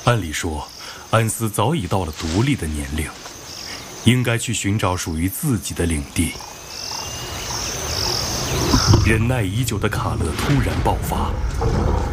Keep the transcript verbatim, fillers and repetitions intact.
按理说，安斯早已到了独立的年龄，应该去寻找属于自己的领地。忍耐已久的卡勒突然爆发，